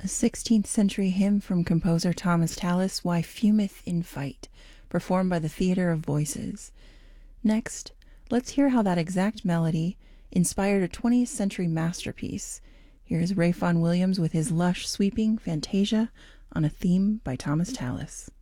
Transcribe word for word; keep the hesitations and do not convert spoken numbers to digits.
A sixteenth century hymn from composer Thomas Tallis, Why Fumeth in Fight, performed by the Theatre of Voices. Next, let's hear how that exact melody inspired a twentieth century masterpiece. Here's Ralph Vaughan Williams with his lush, sweeping Fantasia on a theme by Thomas Tallis.